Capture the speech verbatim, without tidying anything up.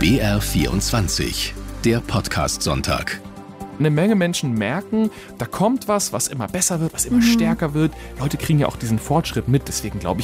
B R vierundzwanzig, der Podcast-Sonntag. Eine Menge Menschen merken, da kommt was, was immer besser wird, was immer mhm. stärker wird. Leute kriegen ja auch diesen Fortschritt mit, deswegen glaube ich,